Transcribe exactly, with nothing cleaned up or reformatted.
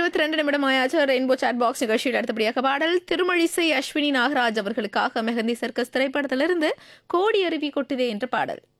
இருபத்தி ரெண்டு நிமிடம் ஆயாச்சு. ரெயின்போ சாட் பாக்ஸ் நிகழ்ச்சியில் அடுத்தபடியாக பாடல் திருமழிசை அஸ்வினி நாகராஜ் அவர்களுக்காக மெஹந்தி சர்க்கஸ் திரைப்படத்திலிருந்து கோடி அருவி கொட்டுதே என்ற பாடல்.